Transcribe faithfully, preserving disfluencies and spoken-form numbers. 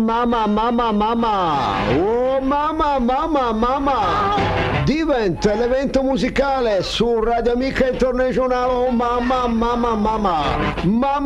mamma, mamma, mamma, oh mamma, mamma, mamma, diventa l'evento musicale su Radio Amica Internazionale, oh mamma, mamma, mamma, mamma.